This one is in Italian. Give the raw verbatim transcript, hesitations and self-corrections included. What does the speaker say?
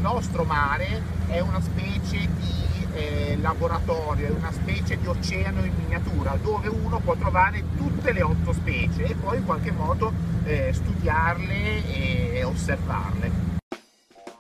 nostro mare è una specie di eh, laboratorio, è una specie di oceano in miniatura, dove uno può trovare tutte le otto specie e poi in qualche modo eh, studiarle e osservarle.